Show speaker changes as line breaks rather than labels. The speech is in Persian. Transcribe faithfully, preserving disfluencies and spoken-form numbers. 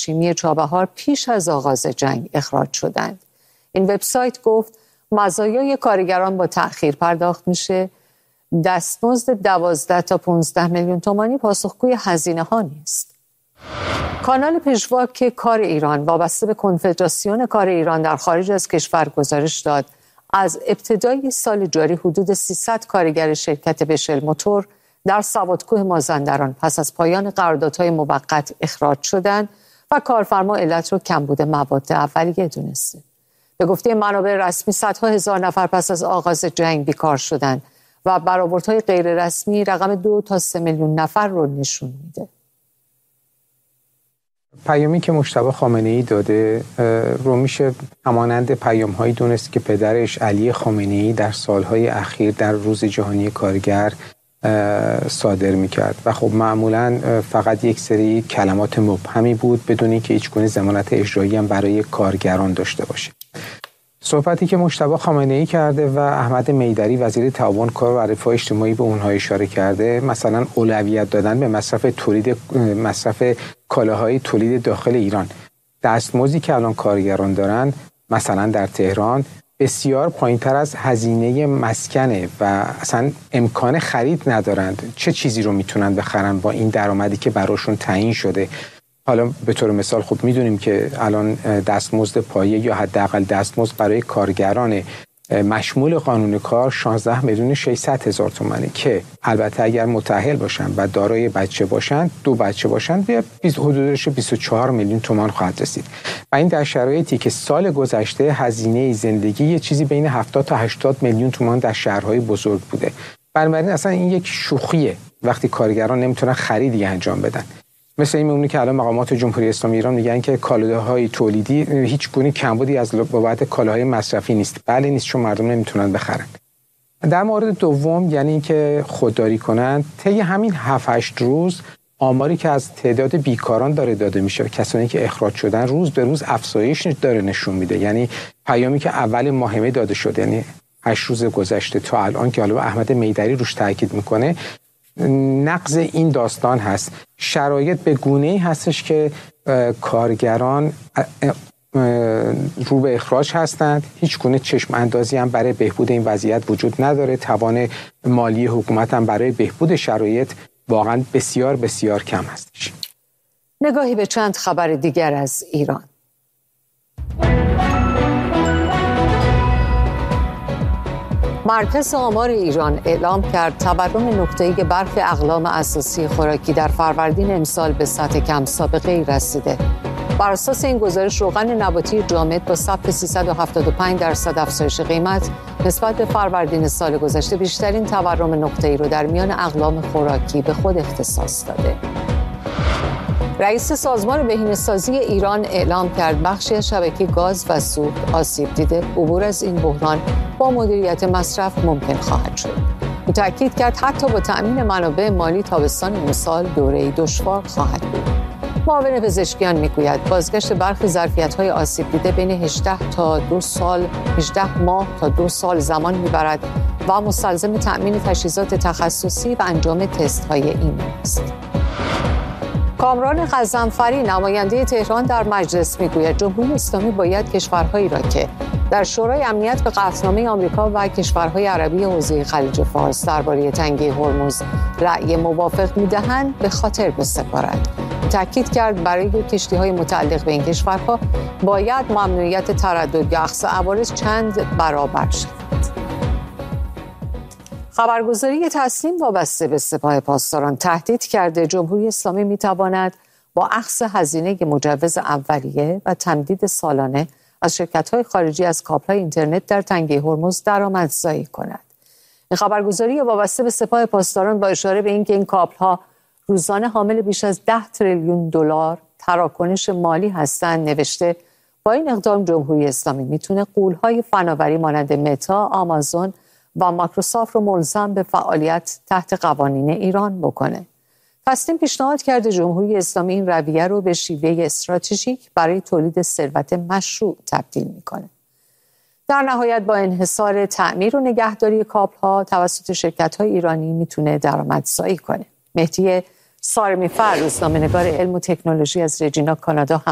پتروشیمی چابهار پیش از آغاز جنگ اخراج شدند. این وبسایت گفت مزایای کارگران با تأخیر پرداخت میشه، دستمزد دوازده تا پانزده میلیون تومانی پاسخگوی هزینه ها نیست. کانال پژواک کار ایران وابسته به کنفدراسیون کار ایران در خارج از کشور گزارش داد از ابتدای سال جاری حدود سیصد کارگر شرکت بشل موتور در سوادکوه مازندران پس از پایان قراردادهای موقت اخراج شدند و کارفرما علت رو کمبود مواد اولیه دونسته. به گفته منابع رسمی صدها هزار نفر پس از آغاز جنگ بیکار شدند و برآوردهای غیر رسمی رقم دو تا سه میلیون نفر رو نشون میده.
پیامی که مجتبی خامنه‌ای داده رو میشه همانند پیام‌هایی دونست که پدرش علی خامنه‌ای در سالهای اخیر در روز جهانی کارگر صادر میکرد و خب معمولا فقط یک سری کلمات مبهمی بود بدون اینکه هیچ گونه ضمانت اجرایی هم برای کارگران داشته باشه. صحبتی که مجتبی خامنه‌ای کرده و احمد میدری وزیر تعاون کار و رفاه اجتماعی به اونها اشاره کرده، مثلا اولویت دادن به مصرف تولید مصرف کالاهای تولید داخل ایران. دستمزدی که الان کارگران دارن مثلا در تهران بسیار پایین‌تر از هزینه مسکنه و اصلا امکان خرید ندارند. چه چیزی رو میتونن بخرن با این درآمدی که براشون تعیین شده؟ حالا به طور مثال خب میدونیم که الان دستمزد پایه یا حداقل دستمزد برای کارگران مشمول قانون کار شانزده میلیون و ششصد هزار تومانه که البته اگر متأهل باشن و دارای بچه باشن، دو بچه باشن، به حدودش بیست و چهار میلیون تومان خواهد رسید. و این در شرایطی که سال گذشته هزینه زندگی یه چیزی بین هفتاد تا هشتاد میلیون تومان در شهرهای بزرگ بوده. بنابراین اصلا این یک شوخیه وقتی کارگران نمیتونن خریدی انجام بدن. مثل این میمونه که الان مقامات جمهوری اسلامی ایران میگن که کالاهای تولیدی هیچ گونه کمبودی از بابت کالاهای مصرفی نیست. بله نیست، چون مردم نمیتونن بخرن. در مورد دوم یعنی اینکه خودداری کنن، طی همین هفت هشت روز آماری که از تعداد بیکاران داره داده میشه، کسانی که اخراج شدن روز به روز افزایش داره نشون میده. یعنی پیامی که اول ماه می داده شد، یعنی هشت روز گذشته تا الان که حالا احمد میدری روش تاکید میکنه، نقض این داستان هست. شرایط به گونه‌ای هستش که کارگران رو به اخراج هستند، هیچ گونه چشم اندازی هم برای بهبود این وضعیت وجود نداره، توان مالی حکومت هم برای بهبود شرایط واقعا بسیار بسیار کم هستش.
نگاهی به چند خبر دیگر از ایران. مرکز آمار ایران اعلام کرد تورم نقطه‌ای برخی اقلام اساسی خوراکی در فروردین امسال به سطح کم سابقه‌ای رسیده. بر اساس این گزارش روغن نباتی جامد با ثبت سیصد و هفتاد و پنج درصد افزایش قیمت نسبت به فروردین سال گذشته بیشترین تورم نقطه‌ای رو در میان اقلام خوراکی به خود اختصاص داده. رئیس سازمان بهینه‌سازی ایران اعلام کرد بخشی از شبکه گاز و سوخت آسیب دیده، عبور از این بحران با مدیریت مصرف ممکن خواهد شد. او تاکید کرد حتی با تأمین منابع مالی تابستان امسال دوره‌ای دشوار خواهد بود. معاون پزشکیان میگوید بازگشت برخی ظرفیت‌های آسیب دیده بین هجده تا دو سال، هجده ماه تا دو سال زمان میبرد و مستلزم تأمین تجهیزات تخصصی و انجام تست‌های ایمنی است. کامران غضنفری نماینده تهران در مجلس میگوید جمهوری اسلامی باید کشورهایی را که در شورای امنیت به قطعنامه آمریکا و کشورهای عربی حوزه خلیج فارس درباره تنگه هرمز رأی موافق میدهند به خاطر بسپارد. تاکید کرد برای کشتی‌های متعلق به این کشورها باید ممنوعیت تردد یا اخذ عوارض چند برابر شود. خبرگزاری تسنیم وابسته به سپاه پاسداران تهدید کرده جمهوری اسلامی میتواند با اخذ هزینه مجوز اولیه و تمدید سالانه از شرکت‌های خارجی از کابل‌های اینترنت در تنگه هرمز درآمدزایی کند. این خبرگزاری وابسته به سپاه پاسداران با اشاره به اینکه این کابل‌ها روزانه حامل بیش از ده تریلیون دلار تراکنش مالی هستند نوشته با این اقدام جمهوری اسلامی میتونه غول‌های فناوری مانند متا، آمازون و مایکروسافت رو ملزم به فعالیت تحت قوانین ایران بکنه. تسنیم پیشنهاد کرده جمهوری اسلامی این رویه رو به شیوه استراتژیک برای تولید ثروت مشروع تبدیل میکنه. در نهایت با انحصار تعمیر و نگهداری کابل‌ها توسط شرکت‌های ایرانی میتونه درآمدزایی کنه. مهدی سارمی‌فر روزنامه‌نگار علم و تکنولوژی از رجینا کانادا هم